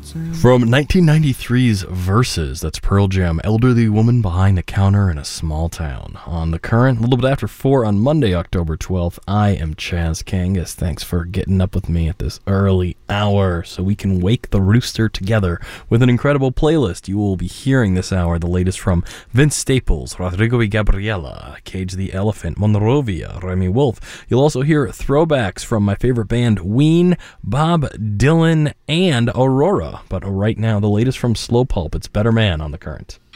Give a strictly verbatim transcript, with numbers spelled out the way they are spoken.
From nineteen ninety-three's Versus, that's Pearl Jam, Elderly Woman Behind the Counter in a Small Town. On The Current, a little bit after four on Monday, October twelfth, I am Chaz Kangas. Thanks for getting up with me at this early hour so we can wake the rooster together with an incredible playlist. You will be hearing this hour the latest from Vince Staples, Rodrigo y Gabriela, Cage the Elephant, Monrovia, Remy Wolf. You'll also hear throwbacks from my favorite band, Ween, Bob Dylan, and Aurora. But right now, the latest from Slow Pulp, it's Better Man on The Current.